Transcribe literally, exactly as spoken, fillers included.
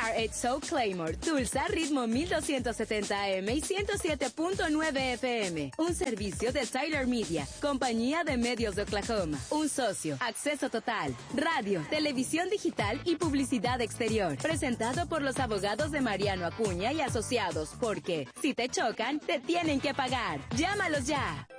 R ocho Claymore, Tulsa, ritmo mil doscientos setenta A M y ciento siete punto nueve F M. Un servicio de Tyler Media, compañía de medios de Oklahoma. Un socio, acceso total, radio, televisión digital y publicidad exterior. Presentado por los abogados de Mariano Acuña y Asociados, porque si te chocan, te tienen que pagar. Llámalos ya.